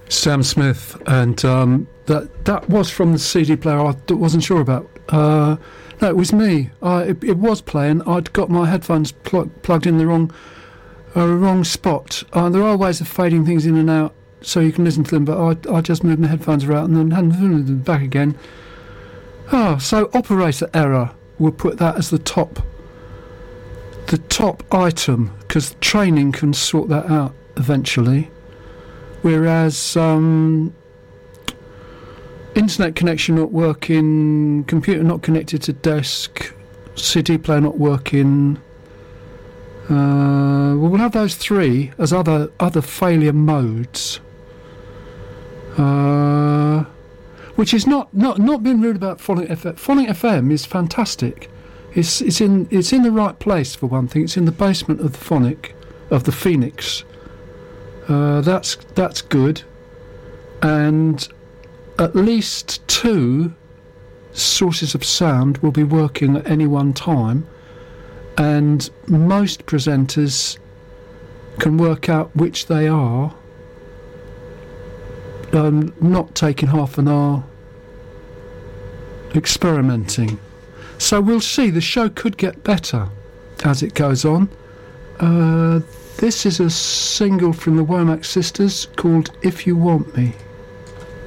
Sam Smith, and that was from the CD player. I wasn't sure about. No, it was me. It was playing. I'd got my headphones plugged in the wrong spot. There are ways of fading things in and out so you can listen to them, but I just moved my headphones around and then hadn't them back again. So operator error. We'll put that as the top item, because training can sort that out eventually. Whereas internet connection not working, computer not connected to desk, CD player not working. We'll have those three as other failure modes. Which is not being rude about Phonic FM. Phonic FM is fantastic. It's in the right place for one thing. It's in the basement of the Phoenix. That's good, and at least 2 sources of sound will be working at any one time, and most presenters can work out which they are, not taking half an hour experimenting. So we'll see. The show could get better as it goes on. This is a single from the Womack Sisters called If You Want Me.